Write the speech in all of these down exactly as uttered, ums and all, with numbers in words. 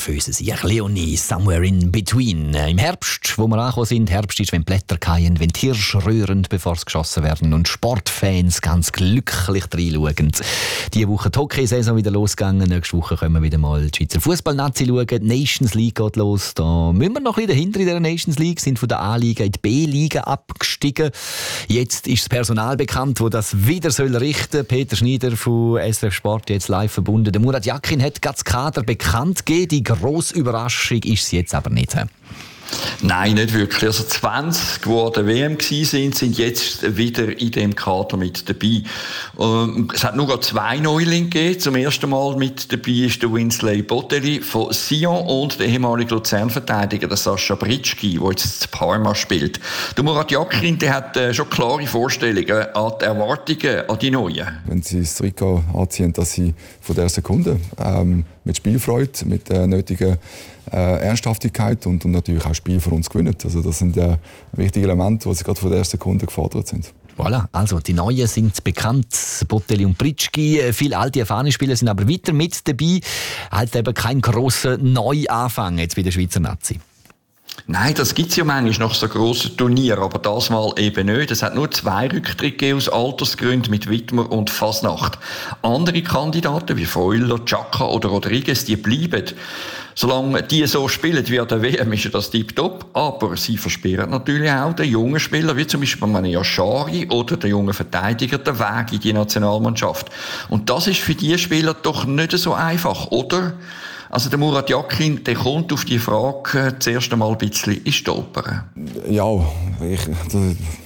böse Sieg. Leonie, Somewhere in Between. Im Herbst, wo wir angekommen sind, Herbst ist, wenn die Blätter fallen, wenn die Hirsche rühren, bevor sie geschossen werden und Sportfans ganz glücklich reinschauen. Diese Woche die Hockey-Saison wieder losgegangen. Nächste Woche können wir wieder mal die Schweizer Fußball-Nazi schauen. Die Nations League geht los. Da müssen wir noch ein bisschen dahinter in der Nations League, sind von der A-Liga in die B-Liga abgestiegen. Jetzt ist das Personal bekannt, das das wieder soll richten. Peter Schneider von S R F Sport, jetzt live verbunden. Der Murat Yakin hat das Kader bekannt gegeben. Die grosse Überraschung ist es jetzt aber nicht. Nein, nicht wirklich. Also zwanzig, die an der W M waren, sind jetzt wieder in dem Kader mit dabei. Ähm, es hat nur zwei Neulinge gegeben. Zum ersten Mal mit dabei ist der Winsley Botelli von Sion und der ehemalige Luzern-Verteidiger, der Sascha Britschki, der jetzt in Parma spielt. Der Murat Yakin, der hat äh, schon klare Vorstellungen an die Erwartungen an die Neuen. Wenn sie das Trikot anziehen, dass sie von der Sekunde ähm, mit Spielfreude, mit der nötigen äh, Ernsthaftigkeit und, und natürlich auch Spiel für uns gewinnen. Also das sind äh, wichtige Elemente, die sie gerade von der Sekunde gefordert sind. Voilà, also die Neuen sind bekannt, Botelli und Britschki. Viele alte, erfahrene Spieler sind aber weiter mit dabei. Halt eben kein grosser Neuanfang jetzt bei der Schweizer Nazi. Nein, das gibt es ja manchmal nach so grossen Turnieren, aber das mal eben nicht. Es hat nur zwei Rücktritte aus Altersgründen mit Wittmer und Fasnacht. Andere Kandidaten wie Freuler, Chaka oder Rodriguez, die bleiben. Solange die so spielen wie an der W M, ist das tiptop. Aber sie versperren natürlich auch den jungen Spieler, wie zum Beispiel Mania Schari oder der junge Verteidiger, den Weg in die Nationalmannschaft. Und das ist für diese Spieler doch nicht so einfach, oder? Also der Murat Yakin, der kommt auf die Frage das erste Mal ein bisschen in Stolpern. Ja, ich, das,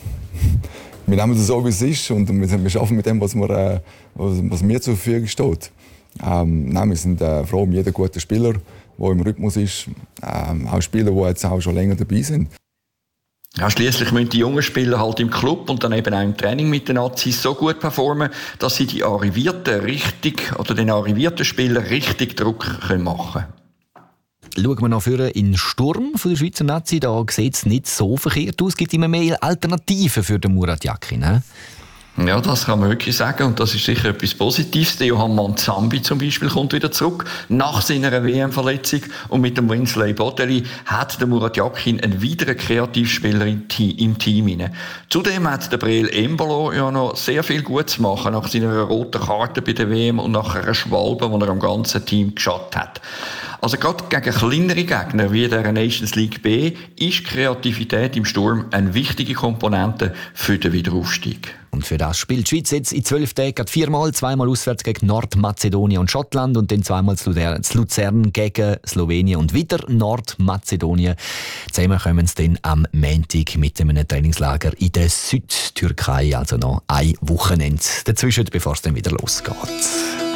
wir nehmen das so, wie es ist und wir, wir arbeiten mit dem, was, wir, äh, was, was mir zur Verfügung steht. Ähm, nein, wir sind äh, froh um jeden guten Spieler, der im Rhythmus ist. Ähm, auch Spieler, die jetzt auch schon länger dabei sind. Ja, schliesslich müssen die jungen Spieler halt im Club und dann eben auch im Training mit den Nazis so gut performen, dass sie die arrivierten richtig oder den arrivierten Spieler richtig Druck können machen können. Schauen wir noch vorher in den Sturm von der Schweizer Nazi. Da sieht es nicht so verkehrt aus. Es gibt immer mehr Alternativen für den Murat Yakin. He? Ja, das kann man wirklich sagen und das ist sicher etwas Positives. Der Johann Manzambi zum Beispiel kommt wieder zurück nach seiner W M-Verletzung und mit dem Winsley Botelli hat der Murat Yakin einen weiteren Kreativspieler im Team inne. Zudem hat der Breel Embolo ja noch sehr viel gut zu machen nach seiner roten Karte bei der W M und nach einer Schwalbe, die er am ganzen Team geschadet hat. Also gerade gegen kleinere Gegner wie der Nations League B ist Kreativität im Sturm eine wichtige Komponente für den Wiederaufstieg. Und für das spielt die Schweiz jetzt in zwölf Tagen viermal, zweimal auswärts gegen Nordmazedonien und Schottland und dann zweimal zu Luzern gegen Slowenien und wieder Nordmazedonien. Zusammen kommen sie dann am Montag mit einem Trainingslager in der Südtürkei, also noch ein Wochenende dazwischen, bevor es dann wieder losgeht.